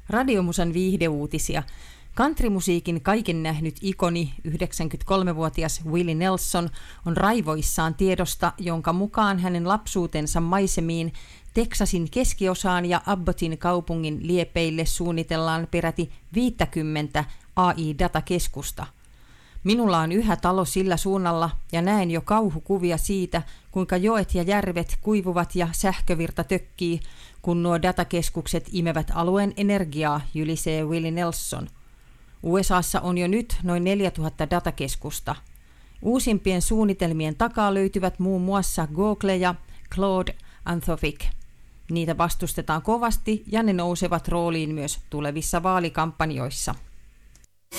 Radiomusan viihdeuutisia. Countrymusiikin kaiken nähnyt ikoni, 93-vuotias Willie Nelson, on raivoissaan tiedosta, jonka mukaan hänen lapsuutensa maisemiin, Teksasin keskiosaan ja Abbottin kaupungin liepeille suunnitellaan peräti 50 AI-datakeskusta. Minulla on yhä talo sillä suunnalla ja näen jo kauhukuvia siitä, kuinka joet ja järvet kuivuvat ja sähkövirta tökkii, kun nuo datakeskukset imevät alueen energiaa, jylisee Willie Nelson. USAssa on jo nyt noin 4000 datakeskusta. Uusimpien suunnitelmien takaa löytyvät muun muassa Google ja Claude Anthropic. Niitä vastustetaan kovasti ja ne nousevat rooliin myös tulevissa vaalikampanjoissa.